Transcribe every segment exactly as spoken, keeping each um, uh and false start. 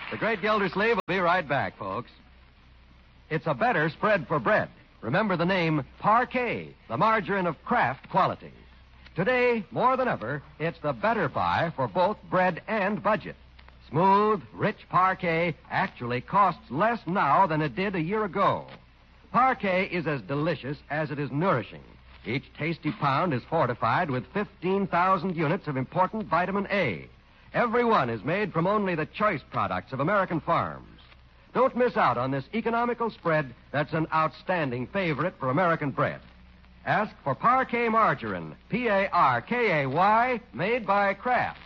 The Great Gildersleeve will be right back, folks. It's a better spread for bread. Remember the name Parquet, the margarine of Kraft quality. Today, more than ever, it's the better buy for both bread and budget. Smooth, rich Parquet actually costs less now than it did a year ago. Parquet is as delicious as it is nourishing. Each tasty pound is fortified with fifteen thousand units of important vitamin A. Every one is made from only the choice products of American farms. Don't miss out on this economical spread that's an outstanding favorite for American bread. Ask for Parquet margarine, P A R K A Y, made by Kraft.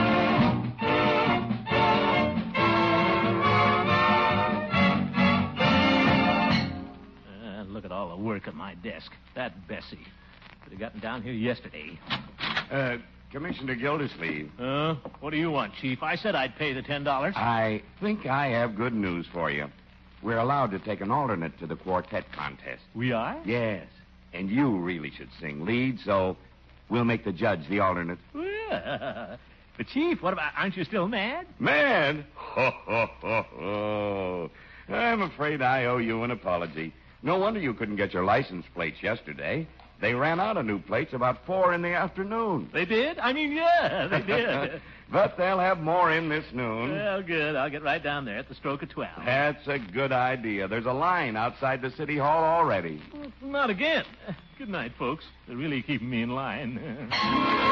Uh, look at all the work at my desk. That Bessie. Could have gotten down here yesterday. Uh, Commissioner Gildersleeve. Uh, what do you want, Chief? I said I'd pay the ten dollars. I think I have good news for you. We're allowed to take an alternate to the quartet contest. We are? Yes. And you really should sing lead, so we'll make the judge the alternate. Well, but, Chief, what about... Aren't you still mad? Mad? Ho, ho, ho, ho. I'm afraid I owe you an apology. No wonder you couldn't get your license plates yesterday. They ran out of new plates about four in the afternoon. They did? I mean, yeah, they did. But they'll have more in this noon. Well, good. I'll get right down there at the stroke of twelve. That's a good idea. There's a line outside the city hall already. Well, not again. Good night, folks. They're really keeping me in line.